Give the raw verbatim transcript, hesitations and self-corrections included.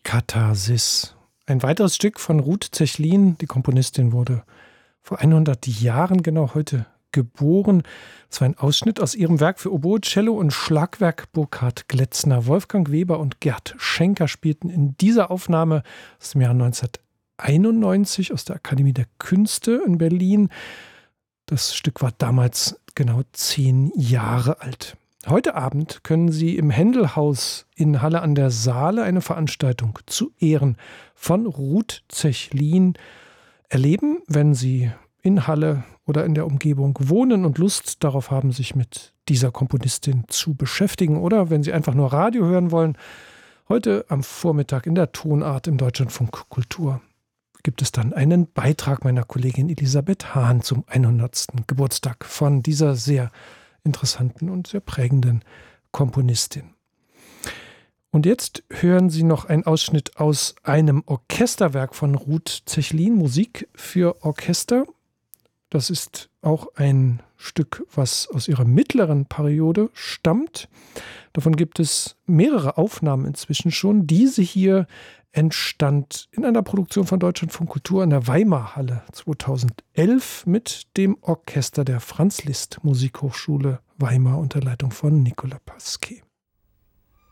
Katharsis. Ein weiteres Stück von Ruth Zechlin. Die Komponistin wurde vor hundert Jahren genau heute geboren. Es war ein Ausschnitt aus ihrem Werk für Oboe, Cello und Schlagwerk Burkhard Gletzner. Wolfgang Weber und Gerd Schenker spielten in dieser Aufnahme aus dem Jahr neunzehnhunderteinundneunzig aus der Akademie der Künste in Berlin. Das Stück war damals genau zehn Jahre alt. Heute Abend können Sie im Händelhaus in Halle an der Saale eine Veranstaltung zu Ehren von Ruth Zechlin erleben, wenn Sie in Halle oder in der Umgebung wohnen und Lust darauf haben, sich mit dieser Komponistin zu beschäftigen, oder wenn Sie einfach nur Radio hören wollen. Heute am Vormittag in der Tonart im Deutschlandfunk Kultur gibt es dann einen Beitrag meiner Kollegin Elisabeth Hahn zum hundertsten Geburtstag von dieser sehr interessanten und sehr prägenden Komponistin. Und jetzt hören Sie noch einen Ausschnitt aus einem Orchesterwerk von Ruth Zechlin, Musik für Orchester. Das ist auch ein Stück, was aus ihrer mittleren Periode stammt. Davon gibt es mehrere Aufnahmen inzwischen schon. Diese hier entstand in einer Produktion von Deutschlandfunk Kultur in der Weimarhalle zweitausendelf mit dem Orchester der Franz Liszt Musikhochschule Weimar unter Leitung von Nicolas Pasquet.